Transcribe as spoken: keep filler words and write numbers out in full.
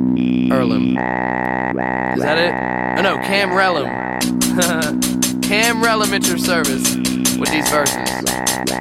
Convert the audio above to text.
Earlham. Is that it? Oh no, Cam Relham. Cam Relham at your service with these verses.